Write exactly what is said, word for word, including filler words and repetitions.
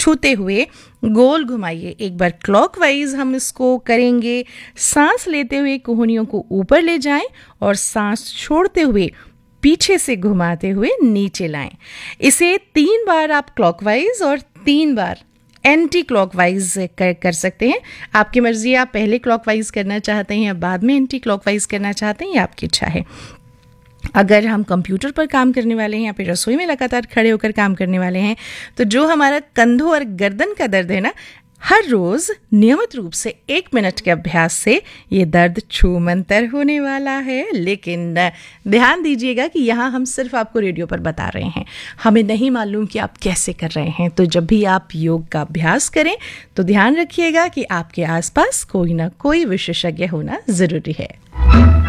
छूते हुए गोल घुमाइए। एक बार क्लॉकवाइज हम इसको करेंगे। सांस लेते हुए कोहनियों को ऊपर ले जाएं और सांस छोड़ते हुए पीछे से घुमाते हुए नीचे लाएं। इसे तीन बार आप क्लॉकवाइज और तीन बार एंटी क्लॉकवाइज कर, कर सकते हैं। आपकी मर्जी, आप पहले क्लॉकवाइज करना चाहते हैं या बाद में एंटी क्लॉकवाइज करना चाहते हैं, ये आपकी इच्छा है। अगर हम कंप्यूटर पर काम करने वाले हैं या फिर रसोई में लगातार खड़े होकर काम करने वाले हैं, तो जो हमारा कंधों और गर्दन का दर्द है ना, हर रोज नियमित रूप से एक मिनट के अभ्यास से ये दर्द छूमंतर होने वाला है। लेकिन ध्यान दीजिएगा कि यहाँ हम सिर्फ आपको रेडियो पर बता रहे हैं, हमें नहीं मालूम कि आप कैसे कर रहे हैं। तो जब भी आप योग का अभ्यास करें तो ध्यान रखिएगा कि आपके आसपास कोई ना कोई विशेषज्ञ होना ज़रूरी है।